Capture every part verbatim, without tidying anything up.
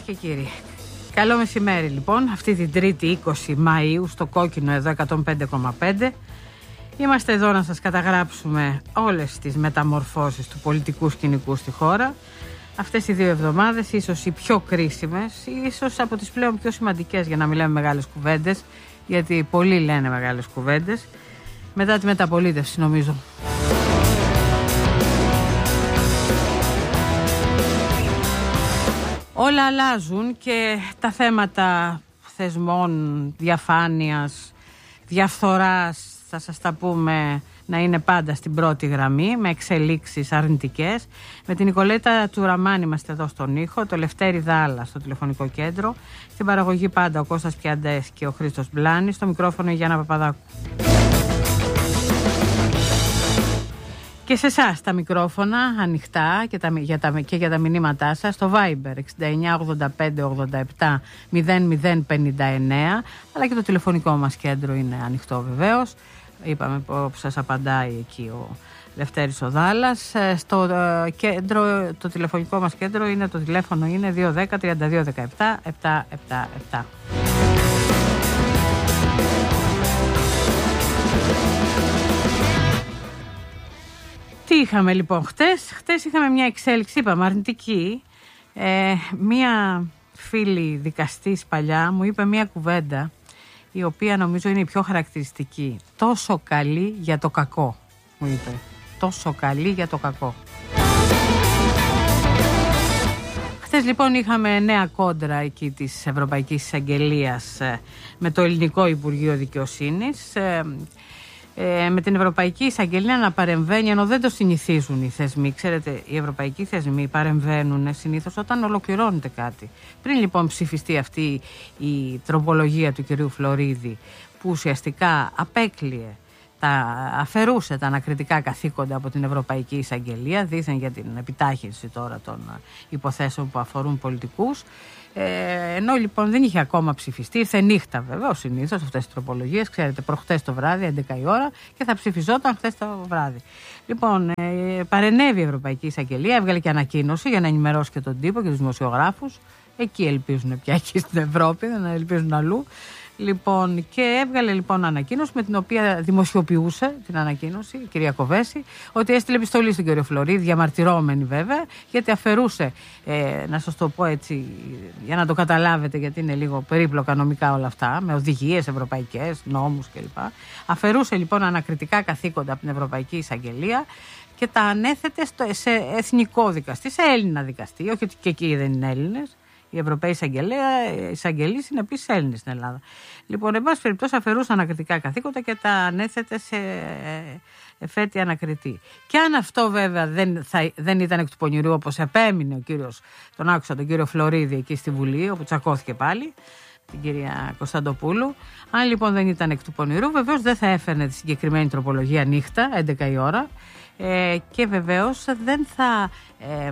και κύριοι, καλό μεσημέρι λοιπόν, αυτή την Τρίτη είκοσι Μαΐου στο Κόκκινο εδώ εκατόν πέντε κόμμα πέντε. Είμαστε εδώ να σας καταγράψουμε όλες τις μεταμορφώσεις του πολιτικού σκηνικού στη χώρα. Αυτές οι δύο εβδομάδες ίσως οι πιο κρίσιμες, ίσως από τις πλέον πιο σημαντικές, για να μιλάμε μεγάλες κουβέντες, γιατί πολλοί λένε μεγάλες κουβέντες, μετά τη μεταπολίτευση νομίζω. Όλα αλλάζουν και τα θέματα θεσμών, διαφάνειας, διαφθοράς, θα σας τα πούμε, να είναι πάντα στην πρώτη γραμμή, με εξελίξεις αρνητικές. Με την Νικολέτα Τσουραμάνη είμαστε εδώ στον ήχο, το Λευτέρη Δάλα στο τηλεφωνικό κέντρο, στην παραγωγή πάντα ο Κώστας Πιαντές και ο Χρήστος Μπλάνης, στο μικρόφωνο η Γιάννα Παπαδάκου. Και σε εσάς τα μικρόφωνα ανοιχτά και, τα, για τα, και για τα μηνύματά σας στο Viber εξήντα εννιά ογδόντα πέντε ογδόντα επτά μηδέν μηδέν πενήντα εννέα, αλλά και το τηλεφωνικό μας κέντρο είναι ανοιχτό βεβαίως. Είπαμε που σας απαντάει εκεί ο Λευτέρης ο Δάλας. Στο κέντρο, το τηλεφωνικό μας κέντρο είναι, το τηλέφωνο είναι δύο ένα μηδέν τρία δύο ένα επτά επτά επτά επτά. Τι είχαμε λοιπόν χτες? Χτες είχαμε μια εξέλιξη, είπαμε, αρνητική. Ε, μια φίλη δικαστής παλιά μου είπε μια κουβέντα η οποία νομίζω είναι η πιο χαρακτηριστική. Τόσο καλή για το κακό, μου είπε. Τόσο καλή για το κακό. Χθες λοιπόν είχαμε νέα κόντρα εκεί της Ευρωπαϊκής Εισαγγελίας με το Ελληνικό Υπουργείο Δικαιοσύνης. Ε, με την Ευρωπαϊκή Εισαγγελία να παρεμβαίνει, ενώ δεν το συνηθίζουν οι θεσμοί. Ξέρετε, οι ευρωπαϊκοί θεσμοί παρεμβαίνουν συνήθως όταν ολοκληρώνεται κάτι. Πριν λοιπόν ψηφιστεί αυτή η τροπολογία του κυρίου Φλωρίδη, που ουσιαστικά απέκλειε, τα, αφαιρούσε τα ανακριτικά καθήκοντα από την Ευρωπαϊκή Εισαγγελία, δήθεν για την επιτάχυνση τώρα των υποθέσεων που αφορούν πολιτικούς. Ε, ενώ λοιπόν δεν είχε ακόμα ψηφιστεί, ήρθε νύχτα βέβαια, συνήθως αυτές τις τροπολογίες, ξέρετε, προχτές το βράδυ, έντεκα η ώρα, και θα ψηφιζόταν χθες το βράδυ. Λοιπόν, ε, παρενέβη η Ευρωπαϊκή Εισαγγελία, έβγαλε και ανακοίνωση για να ενημερώσει και τον τύπο και τους δημοσιογράφους. Εκεί ελπίζουν πια, εκεί στην Ευρώπη, δεν ελπίζουν αλλού. Λοιπόν, και έβγαλε λοιπόν ανακοίνωση με την οποία δημοσιοποιούσε την ανακοίνωση η κυρία Κοβέση, ότι έστειλε επιστολή στον κύριο Φλωρίδη, διαμαρτυρόμενη βέβαια, γιατί αφαιρούσε, ε, να σας το πω έτσι για να το καταλάβετε, γιατί είναι λίγο περίπλοκα νομικά όλα αυτά, με οδηγίες ευρωπαϊκές, νόμους κλπ. Αφαιρούσε λοιπόν ανακριτικά καθήκοντα από την Ευρωπαϊκή Εισαγγελία και τα ανέθετε στο, σε εθνικό δικαστή, σε Έλληνα δικαστή, όχι ότι και εκεί δεν είναι Έλληνες. Οι Ευρωπαίοι εισαγγελείς είναι επίσης Έλληνες στην Ελλάδα. Λοιπόν, εν πάση περιπτώσει, αφαιρούσαν ανακριτικά καθήκοντα και τα ανέθετε σε εφέτη ανακριτή. Και αν αυτό βέβαια δεν, θα, δεν ήταν εκ του πονηρού, όπως επέμεινε ο κύριος, τον άκουσα τον κύριο Φλωρίδη εκεί στη Βουλή, όπου τσακώθηκε πάλι, την κυρία Κωνσταντοπούλου. Αν λοιπόν δεν ήταν εκ του πονηρού, βεβαίως δεν θα έφερνε τη συγκεκριμένη τροπολογία νύχτα, έντεκα η ώρα. Ε, και βεβαίως δεν θα ε, ε,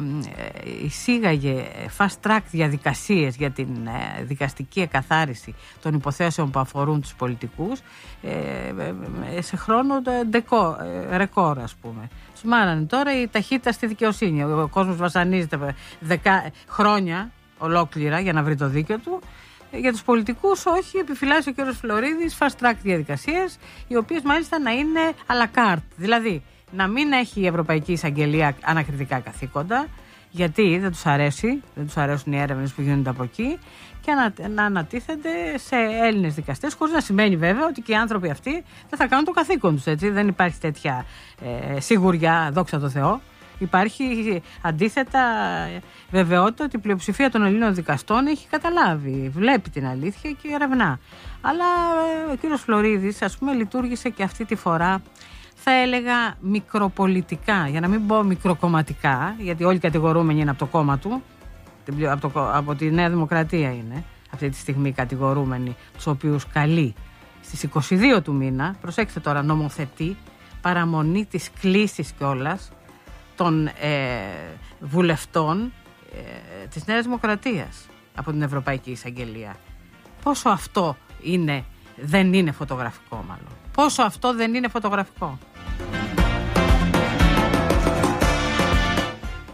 εισήγαγε fast track διαδικασίες για την ε, δικαστική εκαθάριση των υποθέσεων που αφορούν τους πολιτικούς ε, ε, σε χρόνο ντεκό, ε, ρεκόρ, ας πούμε. Τους μάρανε τώρα η ταχύτητα στη δικαιοσύνη. Ο κόσμος βασανίζεται δεκα, χρόνια ολόκληρα για να βρει το δίκαιο του. Για τους πολιτικούς όχι, επιφυλάσσει ο κ. Φλωρίδης fast track διαδικασίες, οι οποίες μάλιστα να είναι à la carte, δηλαδή να μην έχει η Ευρωπαϊκή Εισαγγελία ανακριτικά καθήκοντα, γιατί δεν τους αρέσει, δεν τους αρέσουν οι έρευνες που γίνονται από εκεί, και να, να ανατίθενται σε Έλληνες δικαστές, χωρίς να σημαίνει βέβαια ότι και οι άνθρωποι αυτοί δεν θα κάνουν το καθήκον τους, έτσι. Δεν υπάρχει τέτοια ε, σιγουριά, δόξα τω Θεώ. Υπάρχει αντίθετα βεβαιότητα ότι η πλειοψηφία των Ελλήνων δικαστών έχει καταλάβει, βλέπει την αλήθεια και ερευνά. Αλλά ο κύριος Φλωρίδης, ας πούμε, λειτουργήσε και αυτή τη φορά, θα έλεγα, μικροπολιτικά, για να μην πω μικροκομματικά, γιατί όλοι οι κατηγορούμενοι είναι από το κόμμα του, από, το, από τη Νέα Δημοκρατία είναι αυτή τη στιγμή κατηγορούμενοι, τους οποίους καλεί στις είκοσι δύο του μήνα, προσέξτε τώρα, νομοθετεί παραμονή της κλήσης κιόλας των ε, βουλευτών ε, της Νέας Δημοκρατίας από την Ευρωπαϊκή Εισαγγελία. Πόσο αυτό είναι, δεν είναι φωτογραφικό μάλλον. Πόσο αυτό δεν είναι φωτογραφικό.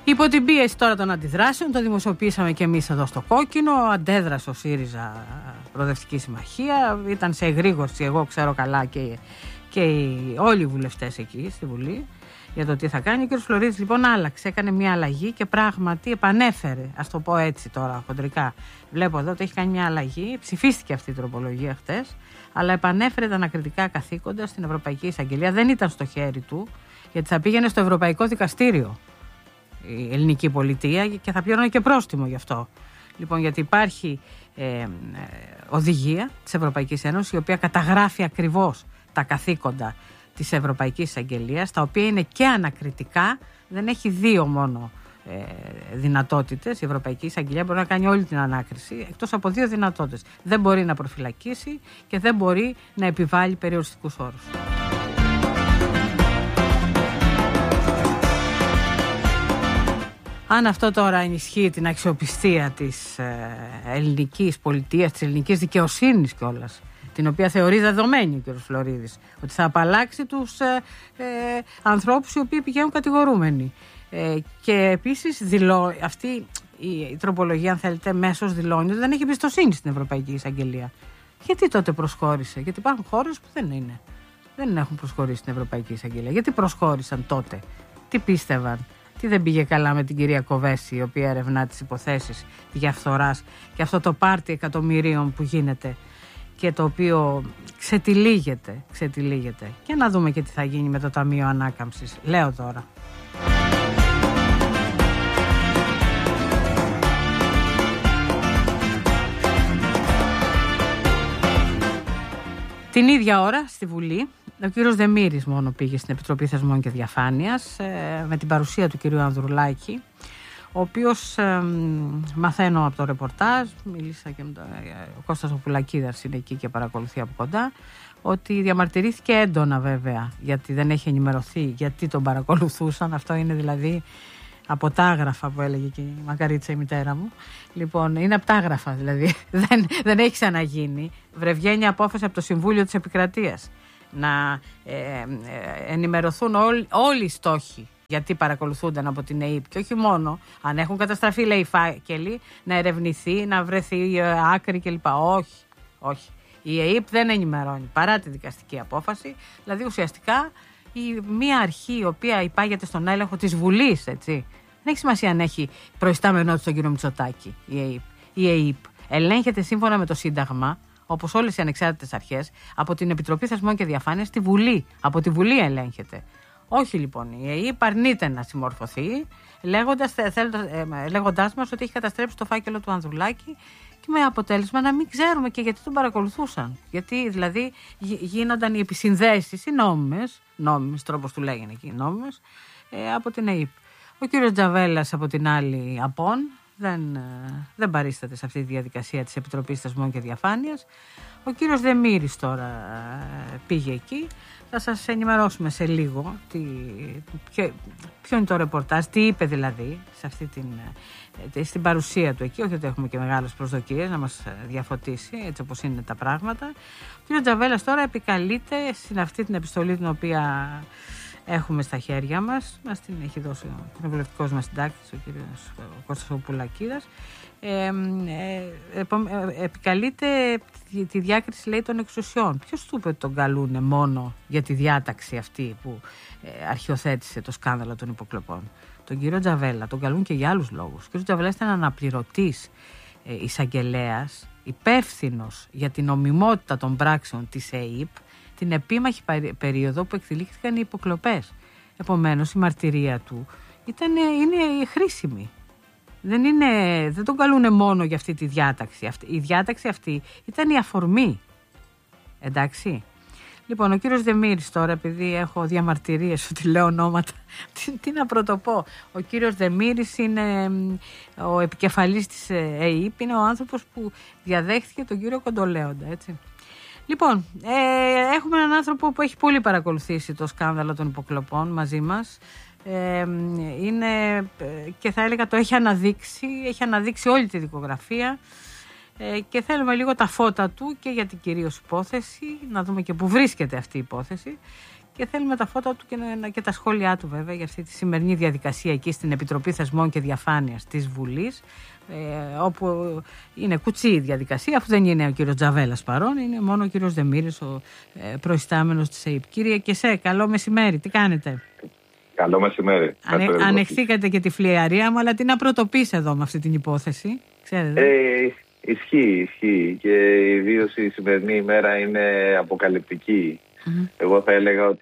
Υπό την πίεση τώρα των αντιδράσεων, το δημοσιοποιήσαμε και εμείς εδώ στο Κόκκινο. Αντέδρασε ο ΣΥΡΙΖΑ Προοδευτική Συμμαχία. Ήταν σε εγρήγορση, εγώ ξέρω καλά, και, και οι, όλοι οι βουλευτές εκεί στη Βουλή για το τι θα κάνει. Ο κ. Φλωρίδης λοιπόν άλλαξε, έκανε μια αλλαγή και πράγματι επανέφερε, ας το πω έτσι τώρα χοντρικά. Βλέπω εδώ ότι έχει κάνει μια αλλαγή. Ψηφίστηκε αυτή η τροπολογία χτες, αλλά επανέφερε τα ανακριτικά καθήκοντα στην Ευρωπαϊκή Εισαγγελία. Δεν ήταν στο χέρι του, γιατί θα πήγαινε στο Ευρωπαϊκό Δικαστήριο η ελληνική πολιτεία και θα πλήρωνε και πρόστιμο γι' αυτό. Λοιπόν, γιατί υπάρχει ε, ε, οδηγία της Ευρωπαϊκής Ένωσης, η οποία καταγράφει ακριβώς τα καθήκοντα της Ευρωπαϊκής Εισαγγελίας, τα οποία είναι και ανακριτικά, δεν έχει δύο μόνο ε, δυνατότητες. Η Ευρωπαϊκή Εισαγγελία μπορεί να κάνει όλη την ανάκριση, εκτός από δύο δυνατότητες. Δεν μπορεί να προφυλακίσει και δεν μπορεί να επιβάλλει περιοριστικούς όρους. Αν αυτό τώρα ενισχύει την αξιοπιστία της ε, ελληνικής πολιτείας, της ελληνικής δικαιοσύνης κιόλας, την οποία θεωρεί δεδομένη ο κ. Φλωρίδης, ότι θα απαλλάξει τους ε, ε, ανθρώπους οι οποίοι πηγαίνουν κατηγορούμενοι. Ε, και επίσης δηλώ, αυτή η, η τροπολογία, αν θέλετε, μέσως δηλώνει ότι δεν έχει εμπιστοσύνη στην Ευρωπαϊκή Εισαγγελία. Γιατί τότε προσχώρησε? Γιατί υπάρχουν χώρες που δεν είναι. Δεν έχουν προσχωρήσει στην Ευρωπαϊκή Εισαγγελία. Γιατί προσχώρησαν τότε? Τι πίστευαν? Τι δεν πήγε καλά με την κυρία Κοβέση, η οποία ερευνά τις υποθέσεις διαφθοράς και αυτό το πάρτι εκατομμυρίων που γίνεται και το οποίο ξετυλίγεται, ξετυλίγεται. Και να δούμε και τι θα γίνει με το Ταμείο Ανάκαμψης. Λέω τώρα. Την ίδια ώρα στη Βουλή, ο κύριος Δεμήρης μόνο πήγε στην Επιτροπή Θεσμών και Διαφάνειας ε, με την παρουσία του κυρίου Ανδρουλάκη, ο οποίος ε, μαθαίνω από το ρεπορτάζ, μίλησα και με τον ε, ο Κώστας ο Πουλακίδας είναι εκεί και παρακολουθεί από κοντά, ότι διαμαρτυρήθηκε έντονα βέβαια, γιατί δεν έχει ενημερωθεί, γιατί τον παρακολουθούσαν. Αυτό είναι δηλαδή από τα άγραφα που έλεγε και η Μακαρίτσα η μητέρα μου. Λοιπόν, είναι από τα άγραφα δηλαδή. δεν, δεν έχει ξαναγίνει. Βρεβγαίνει απόφαση από το Συμβούλιο της Επικρατείας να ε, ε, ενημερωθούν όλ, όλοι οι στόχοι γιατί παρακολουθούνταν από την ΕΕΠ. Και όχι μόνο, αν έχουν καταστραφεί, λέει, φάκελοι, να ερευνηθεί, να βρεθεί άκρη κλπ. Όχι, όχι. Η ΕΕΠ δεν ενημερώνει παρά τη δικαστική απόφαση. Δηλαδή ουσιαστικά η μία αρχή η οποία υπάγεται στον έλεγχο της Βουλής, έτσι. Δεν έχει σημασία αν έχει προϊστάμενό της τον κύριο Μητσοτάκη η ΕΕΠ. Η ΕΕΠ ελέγχεται σύμφωνα με το Σύνταγμα, όπως όλες οι ανεξάρτητες αρχές, από την Επιτροπή Θεσμών και Διαφάνειας στη Βουλή. Από τη Βουλή ελέγχεται. Όχι λοιπόν, η ΕΕΠ αρνείται να συμμορφωθεί, λέγοντας, λέγοντάς μας ότι έχει καταστρέψει το φάκελο του Ανδρουλάκη και με αποτέλεσμα να μην ξέρουμε και γιατί τον παρακολουθούσαν. Γιατί δηλαδή γίνονταν οι επισυνδέσεις, οι νόμιμες, νόμιμες τρόπος του λέγανε εκεί, νόμιμες, ε, από την ΕΕΠ. Ο κύριος Τζαβέλας από την άλλη απόν, δεν, δεν παρίσταται σε αυτή τη διαδικασία της Επιτροπής Θεσμών και Διαφάνειας. Ο κύριος Δεμήρης τώρα πήγε εκεί. Θα σας ενημερώσουμε σε λίγο τι, ποιο, ποιο είναι το ρεπορτάζ, τι είπε δηλαδή σε αυτή την, στην παρουσία του εκεί. Όχι ότι έχουμε και μεγάλες προσδοκίες να μας διαφωτίσει έτσι όπως είναι τα πράγματα. Ο κύριος Τζαβέλας τώρα επικαλείται στην αυτή την επιστολή την οποία έχουμε στα χέρια μας. Μας την έχει δώσει ο κοινοβουλευτικός μας συντάκτης, ο κύριος Κώστας Πουλακίδας. Ε, ε, ε, ε, επικαλείται τη διάκριση, λέει, των εξουσιών. Ποιος του είπε ότι τον καλούνε μόνο για τη διάταξη αυτή που ε, αρχιοθέτησε το σκάνδαλο των υποκλοπών? Τον κύριο Τζαβέλα τον καλούν και για άλλους λόγους. Ο κύριος Τζαβέλα ήταν αναπληρωτής ε, εισαγγελέας, υπεύθυνος για την νομιμότητα των πράξεων της ΕΕΠ την επίμαχη περίοδο που εκδηλήχθηκαν οι υποκλοπές. Επομένως η μαρτυρία του ήταν, είναι χρήσιμη. Δεν, είναι, δεν τον καλούνε μόνο για αυτή τη διάταξη. Αυτή, η διάταξη αυτή ήταν η αφορμή. Εντάξει. Λοιπόν, ο κύριος Δεμήρης τώρα, επειδή έχω διαμαρτυρίες ότι λέω ονόματα, τι, τι να πρωτοπώ. Ο κύριος Δεμήρης είναι ο επικεφαλής της ΕΕΠ, είναι ο άνθρωπος που διαδέχθηκε τον κύριο Κοντολέοντα, έτσι. Λοιπόν, ε, έχουμε έναν άνθρωπο που έχει πολύ παρακολουθήσει το σκάνδαλο των υποκλοπών μαζί μας. Ε, είναι και θα έλεγα το έχει αναδείξει, έχει αναδείξει όλη τη δικογραφία ε, και θέλουμε λίγο τα φώτα του και για την κυρίως υπόθεση, να δούμε και πού βρίσκεται αυτή η υπόθεση και θέλουμε τα φώτα του και, και τα σχόλιά του βέβαια για αυτή τη σημερινή διαδικασία εκεί στην Επιτροπή Θεσμών και Διαφάνειας της Βουλής, ε, όπου είναι κουτσί η διαδικασία, αφού δεν είναι ο κύριος Τζαβέλας παρόν, είναι μόνο ο κύριος Δεμήρης, ο ε, προϊστάμενος της ΕΙΠ. Κύριε Κεσέ, καλό μεσημέρι, τι κάνετε? Καλό μεσημέρι. Ανε, ανεχθήκατε και τη φλιαρία μου, αλλά τι να πρωτοποιήσει εδώ με αυτή την υπόθεση, ξέρετε. Ε, ισχύει, ισχύει και ιδίως η σημερινή ημέρα είναι αποκαλυπτική. Mm-hmm. Εγώ θα έλεγα ότι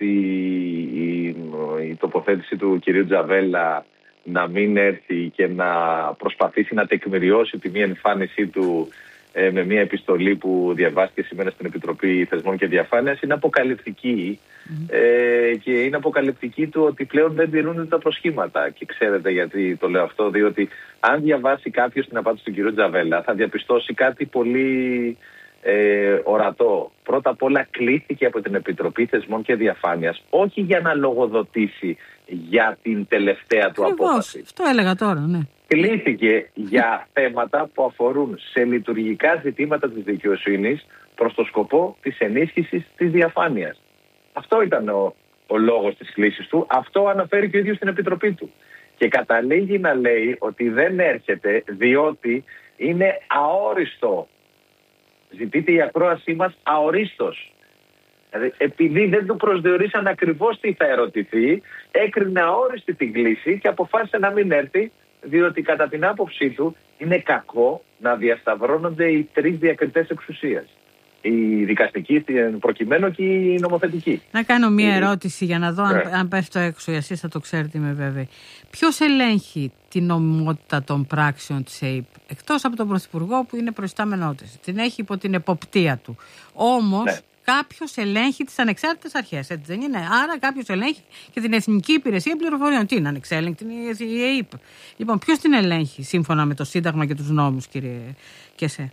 η, η τοποθέτηση του κυρίου Τζαβέλα να μην έρθει και να προσπαθήσει να τεκμηριώσει τη μία εμφάνισή του ε, με μία επιστολή που διαβάστηκε σήμερα στην Επιτροπή Θεσμών και Διαφάνειας είναι αποκαλυπτική. Mm-hmm. Ε, και είναι αποκαλυπτική του ότι πλέον δεν τηρούνται τα προσχήματα. Και ξέρετε γιατί το λέω αυτό? Διότι αν διαβάσει κάποιος την απάντηση του κυρίου Τζαβέλα θα διαπιστώσει κάτι πολύ ε, ορατό. Πρώτα απ' όλα κλήθηκε από την Επιτροπή Θεσμών και Διαφάνειας όχι για να λογοδοτήσει για την τελευταία του Ακριβώς, απόφαση. Αυτό έλεγα τώρα, ναι. Κλήθηκε για θέματα που αφορούν σε λειτουργικά ζητήματα της δικαιοσύνης προς το σκοπό της ενίσχυσης της διαφάνειας. Αυτό ήταν ο, ο λόγος της κλήσης του. Αυτό αναφέρει και ο ίδιος στην Επιτροπή του. Και καταλήγει να λέει ότι δεν έρχεται διότι είναι αόριστο. Ζητείται η ακρόασή μας αορίστος. Δηλαδή, επειδή δεν του προσδιορίσαν ακριβώς τι θα ερωτηθεί, έκρινε αόριστη την κλήση και αποφάσισε να μην έρθει, διότι κατά την άποψή του είναι κακό να διασταυρώνονται οι τρεις διακριτές εξουσίας. Η δικαστική προκειμένου και η νομοθετική. Να κάνω μία ερώτηση για να δω αν, yeah. αν πέφτω έξω, εσείς θα το ξέρετε, είμαι βέβαιη. Ποιος ελέγχει την νομιμότητα των πράξεων της ΕΙΠ, εκτός από τον Πρωθυπουργό που είναι προϊστάμενό της? Την έχει υπό την εποπτεία του. Όμως yeah. κάποιος ελέγχει τις ανεξάρτητες αρχές, έτσι δεν είναι? Άρα κάποιος ελέγχει και την Εθνική Υπηρεσία Πληροφοριών. Τι είναι ανεξέλεγκτη η ΕΙΠ? Λοιπόν, ποιος την ελέγχει σύμφωνα με το Σύνταγμα και τους νόμους, κύριε Κεσέ?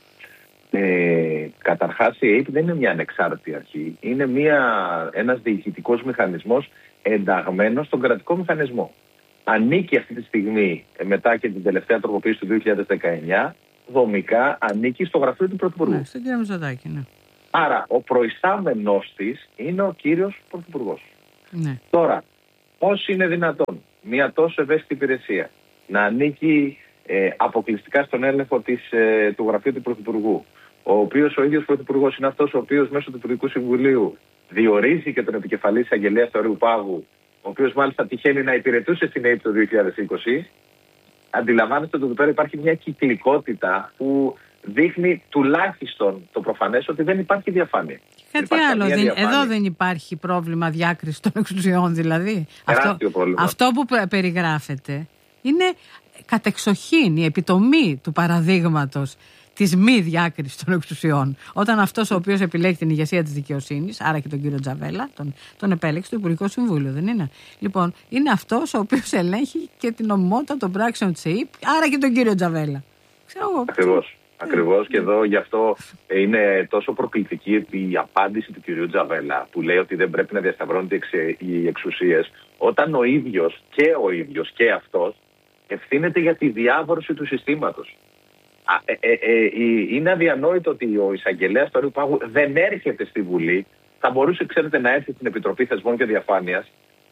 Ε, καταρχάς η ΕΙΠ δεν είναι μια ανεξάρτητη αρχή. Είναι μια, ένας διοικητικός μηχανισμός ενταγμένος στον κρατικό μηχανισμό. Ανήκει αυτή τη στιγμή, μετά και την τελευταία τροποποίηση του δύο χιλιάδες δεκαεννιά, δομικά ανήκει στο γραφείο του Πρωθυπουργού. Ναι, στον κύριο Μητσοτάκη, ναι. Άρα ο προϊστάμενός της είναι ο κύριος Πρωθυπουργός. Ναι. Τώρα, πώς είναι δυνατόν μια τόσο ευαίσθητη υπηρεσία να ανήκει ε, αποκλειστικά στον έλεγχο της, ε, του γραφείου του Πρωθυπουργού, ο οποίος ο ίδιος Πρωθυπουργός είναι αυτός ο οποίος μέσω του Υπουργικού Συμβουλίου διορίζει και τον επικεφαλής εισαγγελέα του Αριού Πάγου, ο οποίος μάλιστα τυχαίνει να υπηρετούσε στην ΕΙΠ το δύο χιλιάδες είκοσι. Αντιλαμβάνεστε ότι εδώ πέρα υπάρχει μια κυκλικότητα που δείχνει τουλάχιστον το προφανές ότι δεν υπάρχει διαφάνεια. Κάτι άλλο. Δεν, διαφάνεια. Εδώ δεν υπάρχει πρόβλημα διάκρισης των εξουσιών, δηλαδή. Αυτό, αυτό που περιγράφεται είναι κατεξοχήν η επιτομή του παραδείγματος της μη διάκρισης των εξουσιών. Όταν αυτός ο οποίος επιλέγει την ηγεσία της δικαιοσύνης, άρα και τον κύριο Τζαβέλα, τον, τον επέλεξε το Υπουργικό Συμβούλιο, δεν είναι? Λοιπόν, είναι αυτός ο οποίος ελέγχει και την νομιμότητα των πράξεων της ΕΙΠ, άρα και τον κύριο Τζαβέλα. Ακριβώς. Ακριβώς, και εδώ γι' αυτό είναι τόσο προκλητική η απάντηση του κυρίου Τζαβέλα, που λέει ότι δεν πρέπει να διασταυρώνονται οι εξουσίες, όταν ο ίδιος και ο ίδιος και αυτός ευθύνεται για τη διάβρωση του συστήματος. Ε, ε, ε, ε, είναι αδιανόητο ότι ο εισαγγελέας του Αριού Πάγου δεν έρχεται στη Βουλή. Θα μπορούσε, ξέρετε, να έρθει στην Επιτροπή Θεσμών και Διαφάνειας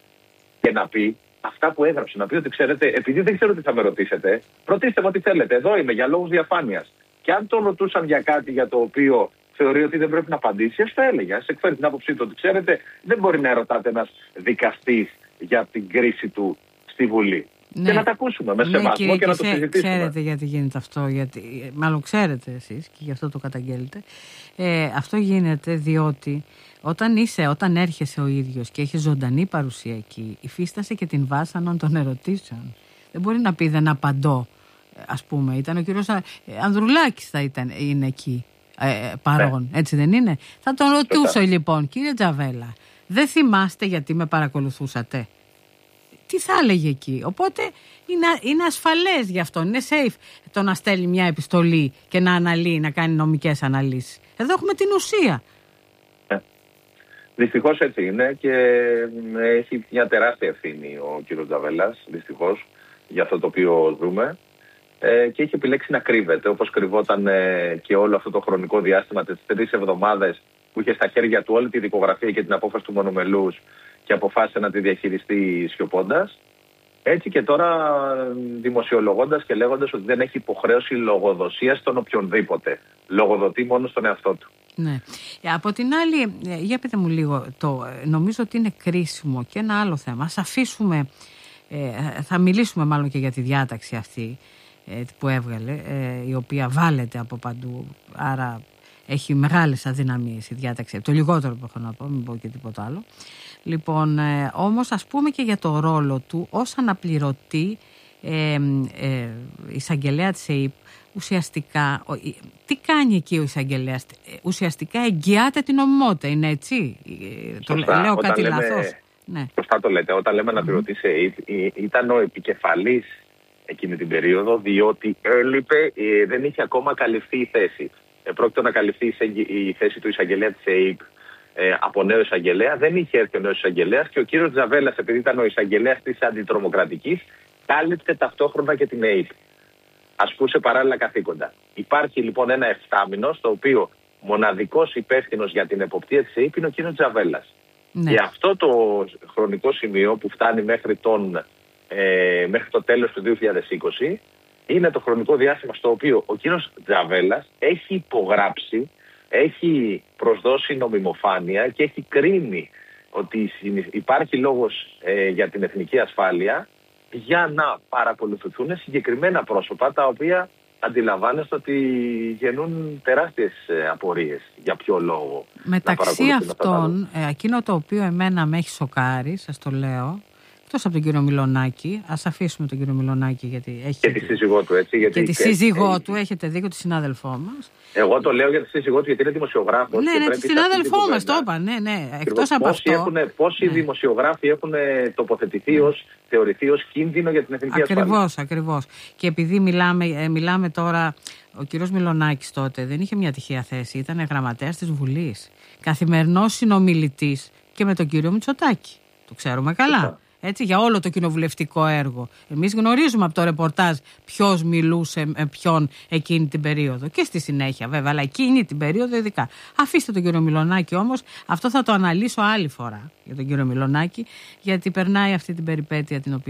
και να πει αυτά που έγραψε. Να πει ότι, ξέρετε, επειδή δεν ξέρω τι θα με ρωτήσετε, ρωτήστε με ό,τι θέλετε. Εδώ είμαι για λόγους διαφάνειας. Και αν τον ρωτούσαν για κάτι για το οποίο θεωρεί ότι δεν πρέπει να απαντήσει, ας το έλεγε. Ας εκφέρει την άποψή του ότι, ξέρετε, δεν μπορεί να ρωτάτε ένας δικαστής για την κρίση του στη Βουλή. Ναι. Και να τα ακούσουμε με ναι, σεβασμό κύριε, και να το σε, συζητήσουμε. Ξέρετε γιατί γίνεται αυτό, γιατί, μάλλον ξέρετε εσείς και γι' αυτό το καταγγέλλετε. Ε, αυτό γίνεται διότι όταν είσαι, όταν έρχεσαι ο ίδιος και έχει ζωντανή παρουσία εκεί, υφίστασε και την βάσανον των ερωτήσεων. Δεν μπορεί να πει δεν απαντώ, ας πούμε. Ήταν ο κύριος Ανδρουλάκης θα ήταν, είναι εκεί ε, παρόν, ναι. Έτσι δεν είναι? Θα τον ρωτούσα λοιπόν, κύριε Τζαβέλα, δεν θυμάστε γιατί με παρακολουθούσατε? Τι θα έλεγε εκεί? Οπότε είναι, είναι ασφαλές γι' αυτό, είναι safe το να στέλνει μια επιστολή και να αναλύει, να κάνει νομικές αναλύσεις. Εδώ έχουμε την ουσία. Ε, δυστυχώς έτσι είναι και έχει μια τεράστια ευθύνη ο κύριος Τζαβέλας, δυστυχώς, για αυτό το οποίο δούμε. Ε, και έχει επιλέξει να κρύβεται, όπως κρυβόταν ε, και όλο αυτό το χρονικό διάστημα, τις τρεις εβδομάδες που είχε στα χέρια του όλη τη δικογραφία και την απόφαση του μονομελούς και αποφάσισε να τη διαχειριστεί σιωπώντας. Έτσι και τώρα δημοσιολογώντας και λέγοντας ότι δεν έχει υποχρέωση λογοδοσίας στον οποιονδήποτε. Λογοδοτεί μόνο στον εαυτό του. Ναι. Από την άλλη, για πείτε μου λίγο, το, νομίζω ότι είναι κρίσιμο και ένα άλλο θέμα. Ας αφήσουμε, ε, θα μιλήσουμε μάλλον και για τη διάταξη αυτή ε, που έβγαλε, ε, η οποία βάλεται από παντού, άρα έχει μεγάλες αδυναμίες η διάταξη, το λιγότερο που έχω να πω, μην πω και τίποτα άλλο. Λοιπόν, ε, όμως ας πούμε και για το ρόλο του ως αναπληρωτή ε, ε, εισαγγελέα της ΕΥΠ. Ουσιαστικά, τι κάνει εκεί ο εισαγγελέας? Ουσιαστικά εγγυάται την νομιμότητα, είναι έτσι? Σωστά. Το, λέω Όταν κάτι λέμε, λάθος? Ναι. Σωστά το λέτε. Όταν λέμε αναπληρωτή σε ΕΥΠ, ήταν ο επικεφαλής εκείνη την περίοδο, διότι έλειπε, δεν είχε ακόμα καλυφθεί η θέση. Πρόκειται να καλυφθεί η θέση του εισαγγελέα της ΕΥΠ από νέο εισαγγελέα. Δεν είχε έρθει ο νέος εισαγγελέας και ο κύριος Τζαβέλας, επειδή ήταν ο εισαγγελέας της αντιτρομοκρατικής, κάλυπτε ταυτόχρονα και την ΕΥΠ. Ασκούσε παράλληλα καθήκοντα. Υπάρχει λοιπόν ένα εφτάμινο, στο οποίο μοναδικός υπεύθυνος για την εποπτεία της ΕΥΠ είναι ο κύριος Τζαβέλας. Ναι. Και αυτό το χρονικό σημείο που φτάνει μέχρι, τον, ε, μέχρι το τέλος του δύο χιλιάδες είκοσι είναι το χρονικό διάστημα στο οποίο ο κύριος Τζαβέλας έχει υπογράψει, έχει προσδώσει νομιμοφάνεια και έχει κρίνει ότι υπάρχει λόγος ε, για την εθνική ασφάλεια για να παρακολουθηθούν συγκεκριμένα πρόσωπα τα οποία αντιλαμβάνεστε ότι γεννούν τεράστιες απορίες. Για ποιο λόγο? Μεταξύ αυτών, ε, εκείνο το οποίο εμένα με έχει σοκάρει, σας το λέω, εκτός από τον κύριο Μιλονάκη, ας αφήσουμε τον κύριο Μιλονάκη γιατί έχει... Και τη σύζυγό του, έτσι. Γιατί και τη σύζυγό και... του, έχετε δίκιο, τη συνάδελφό μας. Εγώ το λέω για τη σύζυγό του γιατί είναι δημοσιογράφος. Ναι, ναι, τη συνάδελφό μας, το είπα, ναι, ναι. Εκτός από πόσοι αυτό... Έχουν, πόσοι ναι. δημοσιογράφοι έχουν τοποθετηθεί ναι. ως, θεωρηθεί ως κίνδυνο για την εθνική ασφάλεια. Ακριβώς, ακριβώς. Και επειδή μιλάμε, ε, μιλάμε τώρα, ο κύριος Μιλονάκης τότε δεν είχε μια τυχαία θέση, ήταν γραμματέας της Βουλής. Καθημερινός συνομιλητής και με τον κύριο Μητσοτάκη. Το ξέρουμε καλά. Έτσι, για όλο το κοινοβουλευτικό έργο. Εμείς γνωρίζουμε από το ρεπορτάζ ποιος μιλούσε με ποιον εκείνη την περίοδο. Και στη συνέχεια βέβαια, αλλά εκείνη την περίοδο ειδικά. Αφήστε τον κύριο Μιλονάκη όμως, αυτό θα το αναλύσω άλλη φορά για τον κύριο Μιλονάκη, γιατί περνάει αυτή την περιπέτεια την οποία